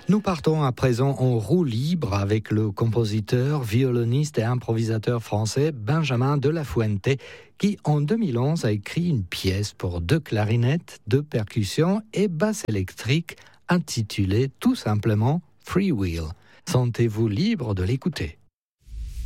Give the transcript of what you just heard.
Nous partons à présent en roue libre avec le compositeur, violoniste et improvisateur français Benjamin de la Fuente qui, en 2011, a écrit une pièce pour 2 clarinettes, 2 percussions et basse électrique intitulée tout simplement Free Will. Sentez-vous libre de l'écouter.